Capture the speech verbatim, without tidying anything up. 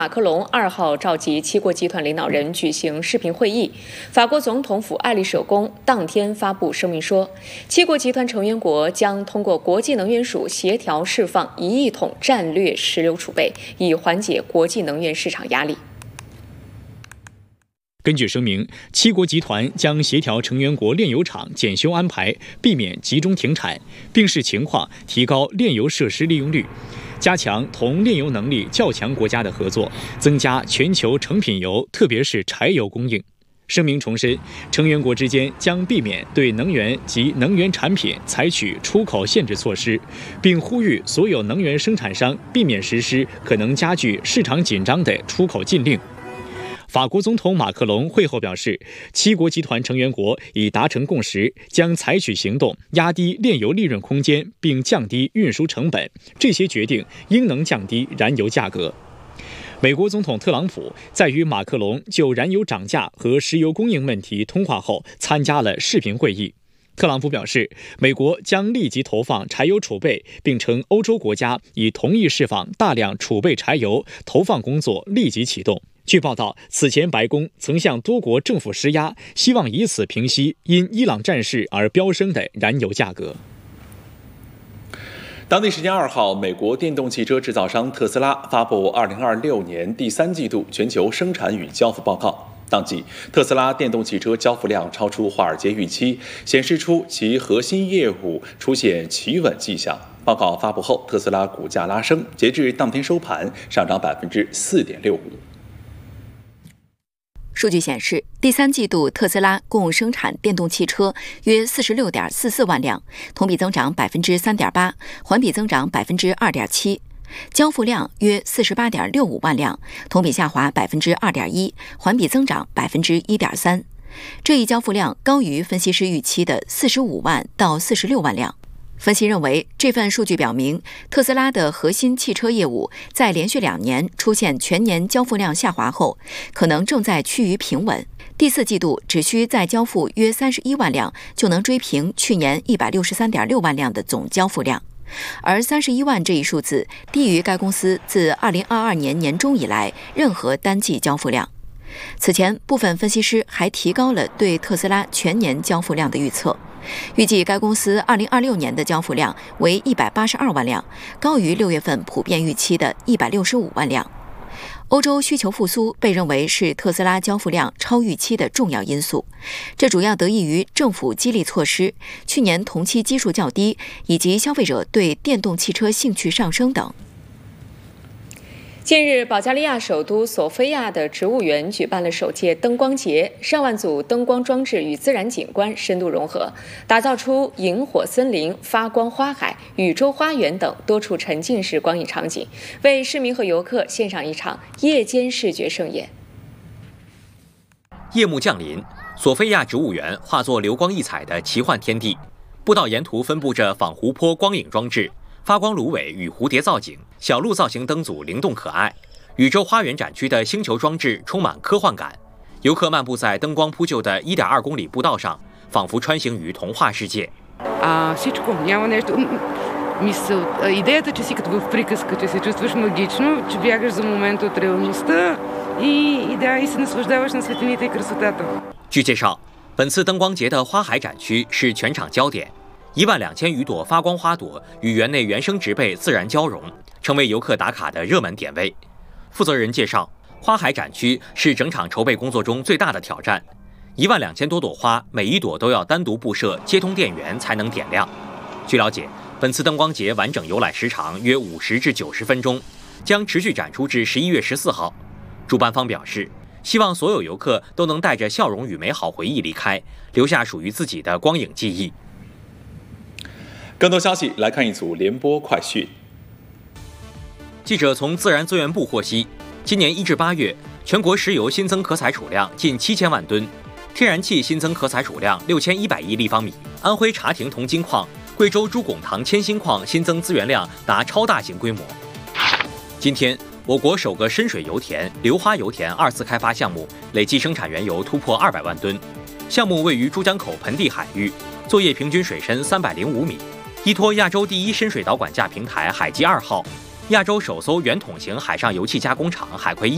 马克龙二号召集七国集团领导人举行视频会议，法国总统府爱丽舍宫当天发布声明说，七国集团成员国将通过国际能源署协调释放一亿桶战略石油储备，以缓解国际能源市场压力。 根据声明，七国集团将协调成员国炼油厂检修安排，避免集中停产，并视情况提高炼油设施利用率，加强同炼油能力较强国家的合作，增加全球成品油，特别是柴油供应。声明重申，成员国之间将避免对能源及能源产品采取出口限制措施，并呼吁所有能源生产商避免实施可能加剧市场紧张的出口禁令。法国总统马克龙会后表示，七国集团成员国已达成共识，将采取行动压低炼油利润空间，并降低运输成本。这些决定应能降低燃油价格。美国总统特朗普在与马克龙就燃油涨价和石油供应问题通话后，参加了视频会议。特朗普表示，美国将立即投放柴油储备，并称欧洲国家已同意释放大量储备柴油，投放工作立即启动。据报道，此前白宫曾向多国政府施压，希望以此平息因伊朗战事而飙升的燃油价格。 当地时间二号，美国电动汽车制造商特斯拉发布二零二六年第三季度全球生产与交付报告。当季，特斯拉电动汽车交付量超出华尔街预期，显示出其核心业务出现企稳迹象。报告发布后，特斯拉股价拉升，截至当天收盘上涨百分之四点六五。 数据显示，第三季度特斯拉共生产电动汽车约四十六点四四万辆，同比增长百分之三点八，环比增长百分之二点七。交付量约四十八点六五万辆，同比下滑百分之二点一，环比增长百分之一点三。这一交付量高于分析师预期的四十五万到四十六万辆。分析认为，这份数据表明，特斯拉的核心汽车业务在连续两年出现全年交付量下滑后，可能正在趋于平稳。第四季度只需再交付约三十一万辆，就能追平去年一百六十三点六万辆的总交付量。而三十一万这一数字低于该公司自二零二二年年中以来任何单季交付量。此前，部分分析师还提高了对特斯拉全年交付量的预测，预计该公司二零二六年的交付量为一百八十二万辆，高于六月份普遍预期的一百六十五万辆。欧洲需求复苏被认为是特斯拉交付量超预期的重要因素，这主要得益于政府激励措施、去年同期基数较低，以及消费者对电动汽车兴趣上升等。 近日，保加利亚首都索菲亚的植物园举办了首届灯光节，上万组灯光装置与自然景观深度融合，打造出萤火森林、发光花海、宇宙花园等多处沉浸式光影场景，为市民和游客献上一场夜间视觉盛宴。 夜幕降临，索菲亚植物园化作流光溢彩的奇幻天地，步道沿途分布着仿湖泊光影装置、发光芦苇与蝴蝶造景，小鹿造型灯组灵动可爱。宇宙花园展区的星球装置充满科幻感，游客漫步在灯光铺就的一点二公里步道上，仿佛穿行于童话世界。 А всичко няма нещо мисъл. Идеята, че си като в приказка, че се чувстваш магично, че бягаш за момент от реалността и да и се наслаждаваш на светлините и красотата. 据介绍，本次灯光节的花海展区是全场焦点。一万两千余朵发光花朵与园内原生植被自然交融，成为游客打卡的热门点位。负责人介绍，花海展区是整场筹备工作中最大的挑战。一万两千多朵花，每一朵都要单独布设接通电源才能点亮。据了解，本次灯光节完整游览时长约五十至九十分钟，将持续展出至十一月十四号。主办方表示，希望所有游客都能带着笑容与美好回忆离开，留下属于自己的光影记忆。 更多消息来看一组联播快讯。 记者从自然资源部获悉，今年一至八月，全国石油新增可采储量近七千万吨，天然气新增可采储量六千一百亿立方米。安徽茶亭铜金矿、贵州朱拱塘铅锌矿新增资源量达超大型规模。今天，我国首个深水油田流花油田二次开发项目累计生产原油突破二百万吨，项目位于珠江口盆地海域，作业平均水深三百零五米。依托亚洲第一深水导管架平台海基二号，亚洲首艘圆筒型海上油气加工厂海葵一